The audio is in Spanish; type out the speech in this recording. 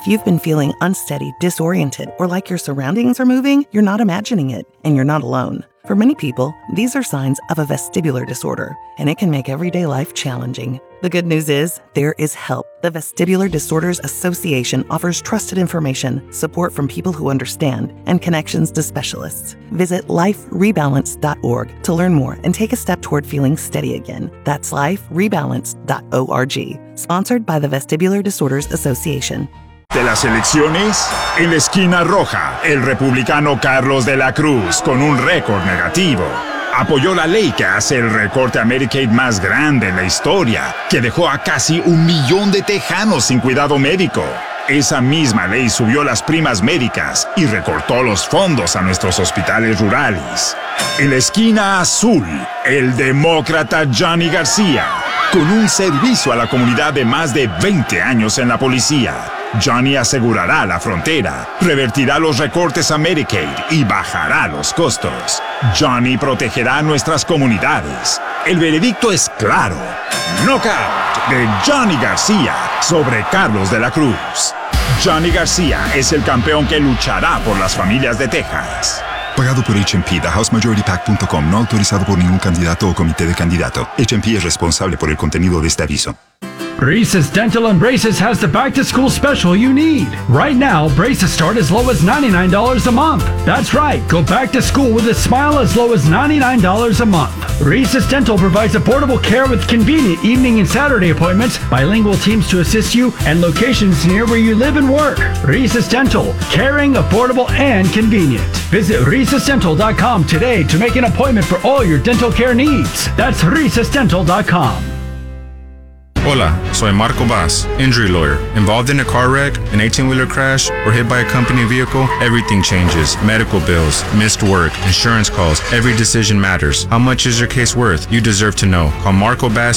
If you've been feeling unsteady, disoriented, or like your surroundings are moving, you're not imagining it, and you're not alone. For many people, these are signs of a vestibular disorder, and it can make everyday life challenging. The good news is, there is help. The Vestibular Disorders Association offers trusted information, support from people who understand, and connections to specialists. Visit liferebalance.org to learn more and take a step toward feeling steady again. That's liferebalance.org. Sponsored by the Vestibular Disorders Association. De las elecciones, en la esquina roja, el republicano Carlos de la Cruz, con un récord negativo, apoyó la ley que hace el recorte a Medicaid más grande en la historia, que dejó a casi 1 millón de tejanos sin cuidado médico. Esa misma ley subió las primas médicas y recortó los fondos a nuestros hospitales rurales. En la esquina azul, el demócrata Johnny García, con un servicio a la comunidad de más de 20 años en la policía. Johnny asegurará la frontera, revertirá los recortes a Medicaid y bajará los costos. Johnny protegerá nuestras comunidades. El veredicto es claro. Knockout de Johnny García sobre Carlos de la Cruz. Johnny García es el campeón que luchará por las familias de Texas. Pagado por HMP, TheHouseMajorityPAC.com, no autorizado por ningún candidato o comité de candidato. HMP es responsable por el contenido de este aviso. Braces Dental and Braces has the back-to-school special you need. Right now, braces start as low as $99 a month. That's right, go back to school with a smile as low as $99 a month. Braces Dental provides affordable care with convenient evening and Saturday appointments, bilingual teams to assist you, and locations near where you live and work. Braces Dental, caring, affordable, and convenient. Visit RecessDental.com today to make an appointment for all your dental care needs. That's RecessDental.com. Hola, soy Marco Vaz, injury lawyer. Involved in a car wreck, an 18-wheeler crash, or hit by a company vehicle? Everything changes. Medical bills, missed work, insurance calls, every decision matters. How much is your case worth? You deserve to know. Call Marco Bass